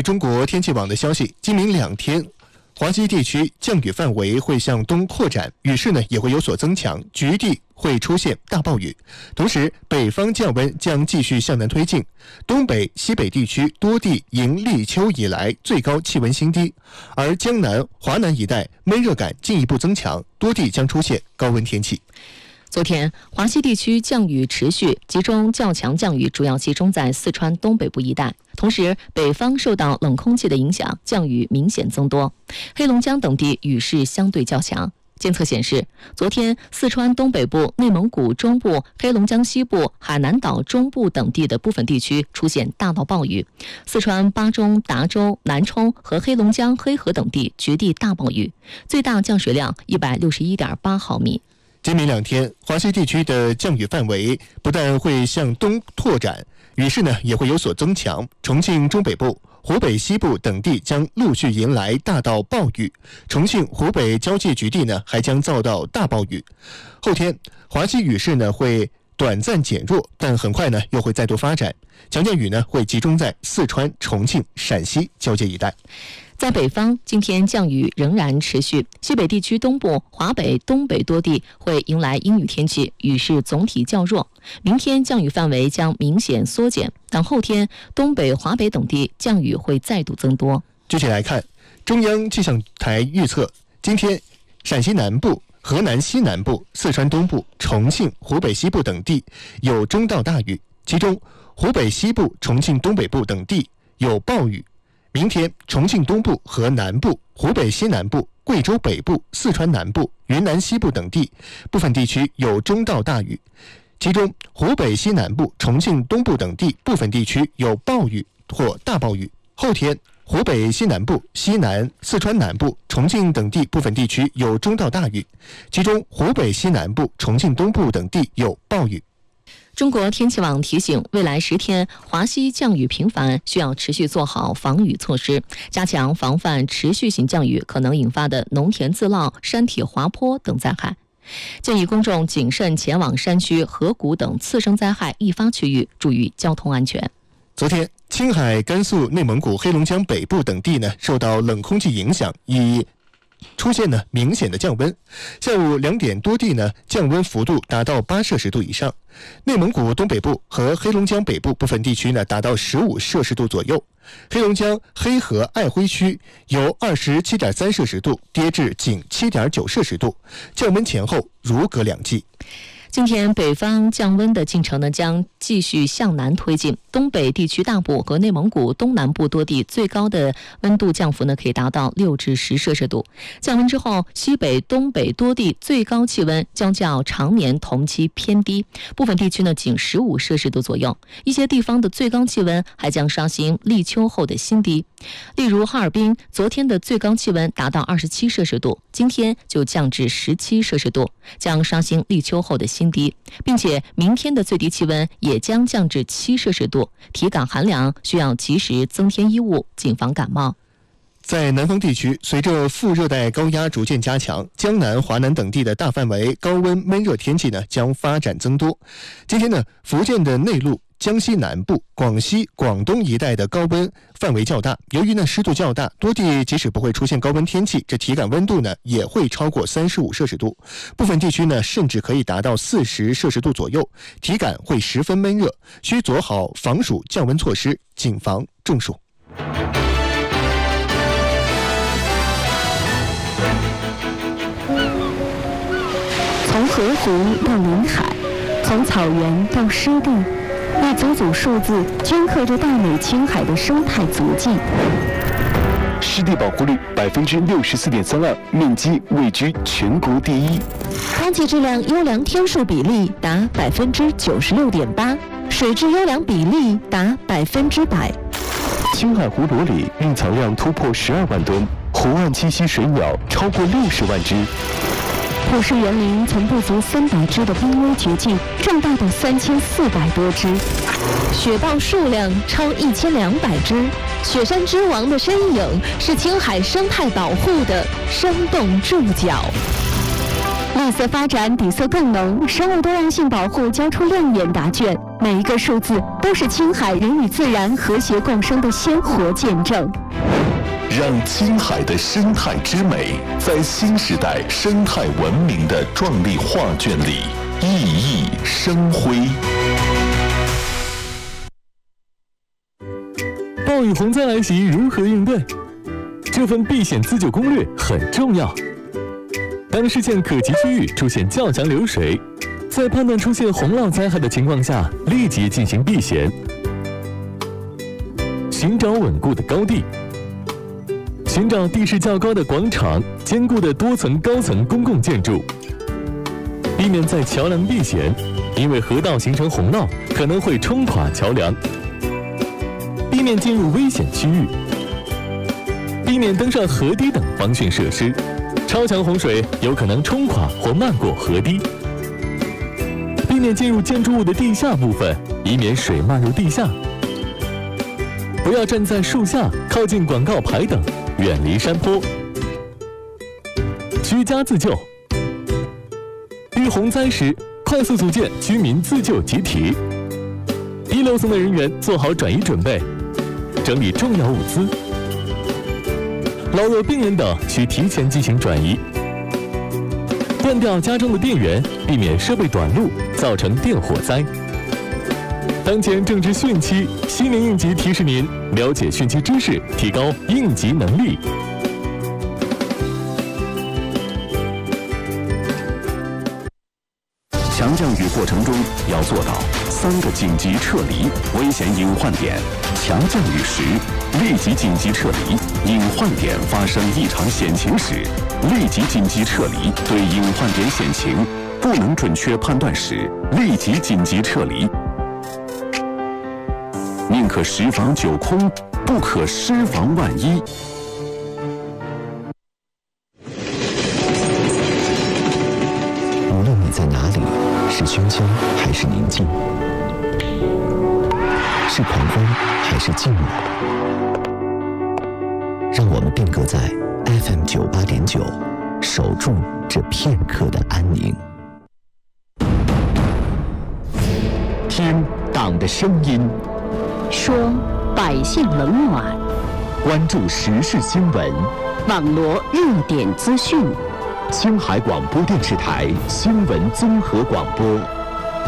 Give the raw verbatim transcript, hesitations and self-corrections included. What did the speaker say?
中国天气网的消息，今明两天华西地区降雨范围会向东扩展，雨势呢也会有所增强，局地会出现大暴雨。同时，北方降温将继续向南推进，东北、西北地区多地迎立秋以来最高气温新低，而江南、华南一带闷热感进一步增强，多地将出现高温天气。 昨天，华西地区降雨持续，其中较强降雨主要集中在四川东北部一带。同时，北方受到冷空气的影响，降雨明显增多。黑龙江等地雨势相对较强。监测显示，昨天四川东北部、内蒙古中部、黑龙江西部、海南岛中部等地的部分地区出现大到暴雨，四川巴中、达州、南充和黑龙江黑河等地局地大暴雨，最大降水量一百六十一点八毫米。 今明两天，华西地区的降雨范围不但会向东拓展，雨势呢也会有所增强。重庆中北部、湖北西部等地将陆续迎来大到暴雨，重庆、湖北交界局地呢还将遭到大暴雨。后天，华西雨势呢会短暂减弱，但很快呢又会再度发展。强降雨呢会集中在四川、重庆、陕西交界一带。 在北方，今天降雨仍然持续，西北地区东部、华北、东北多地会迎来阴雨天气，雨势总体较弱。明天降雨范围将明显缩减，但后天东北、华北等地降雨会再度增多。 具体来看，中央气象台预测，今天陕西南部、河南西南部、四川东部、重庆、湖北西部等地有中到大雨，其中湖北西部、重庆东北部等地有暴雨。明天，重庆东部和南部、湖北西南部、贵州北部、四川南部、云南西部等地部分地区有中到大雨，其中湖北西南部、重庆东部等地部分地区有暴雨或大暴雨。后天，湖北西南部、西南、四川南部、重庆等地部分地区有中到大雨，其中湖北西南部、重庆东部等地有暴雨。 中国天气网提醒，未来十天华西降雨频繁，需要持续做好防雨措施，加强防范持续性降雨可能引发的农田自涝、山体滑坡等灾害。建议公众谨慎前往山区、河谷等次生灾害易发区域，注意交通安全。 昨天，青海、甘肃、内蒙古、黑龙江北部等地呢受到冷空气影响，已出现呢明显的降温。下午两点多地呢降温幅度达到八摄氏度以上，内蒙古东北部和黑龙江北部部分地区呢达到十五摄氏度左右，黑龙江黑河爱辉区由二十七点三摄氏度跌至仅七点九摄氏度，降温前后如隔两季。 今天北方降温的进程呢将继续向南推进，东北地区大部和内蒙古东南部多地最高的温度降幅呢可以达到六至十摄氏度。降温之后，西北、东北多地最高气温将较常年同期偏低，部分地区呢仅十五摄氏度左右，一些地方的最高气温还将刷新立秋后的新低。例如哈尔滨昨天的最高气温达到二十七摄氏度，今天就降至十七摄氏度，将刷新立秋后的新低，并且明天的最低气温也将降至七摄氏度，体感寒凉，需要及时增添衣物，谨防感冒。 在南方地区，随着副热带高压逐渐加强，江南、华南等地的大范围高温闷热天气呢将发展增多。今天呢，福建的内陆、江西南部、广西、广东一带的高温范围较大，由于呢湿度较大，多地即使不会出现高温天气，这体感温度呢也会超过三十五摄氏度，部分地区呢甚至可以达到四十摄氏度左右，体感会十分闷热，需做好防暑降温措施，谨防中暑。 从河湖到临海，从草原到湿地，一组组数字镌刻着大美青海的生态足迹。 湿地保护率百分之六十四点三二，面积位居全国第一。 空气质量优良天数比例达百分之九十六点八，水质优良比例达百分之百。 青海湖裸里蕴藏量突破十二万吨，湖岸栖息水鸟超过六十万只。 普氏园林从不足三百只的濒危绝迹，壮大到三千四百多只，雪豹数量超一千两百只。雪山之王的身影是青海生态保护的生动注脚。 绿色发展底色更浓，生物多样性保护交出亮眼答卷。每一个数字都是青海人与自然和谐共生的鲜活见证。 让青海的生态之美在新时代生态文明的壮丽画卷里熠熠生辉。 暴雨洪灾来袭，如何应对？这份避险自救攻略很重要。当视线可及区域出现较强流水，在判断出现洪涝灾害的情况下，立即进行避险。寻找稳固的高地，寻找地势较高的广场、坚固的多层高层公共建筑，避免在桥梁避险，因为河道形成洪涝可能会冲垮桥梁。避免进入危险区域，避免登上河堤等防汛设施。超强洪水有可能冲垮或漫过河堤。避免进入建筑物的地下部分，以免水漫入地下。不要站在树下、靠近广告牌等，远离山坡。居家自救，遇洪灾时，快速组建居民自救集体。一楼层的人员做好转移准备，整理重要物资。老弱病人等需提前进行转移。断掉家中的电源，避免设备短路，造成电火灾。当前正值汛期，西宁应急提示您了解汛期知识，提高应急能力。 强降雨过程中要做到三个紧急撤离危险隐患点。强降雨时，立即紧急撤离；隐患点发生异常险情时，立即紧急撤离。对隐患点险情不能准确判断时，立即紧急撤离。宁可十防九空，不可失防万一。 无论你在哪里，是喧嚣还是宁静，是狂欢还是静默，让我们定格在 F M 九八点九，守住这片刻的安宁。 听党的声音， 说百姓冷暖， 关注时事新闻， 网罗热点资讯。 青海广播电视台新闻综合广播。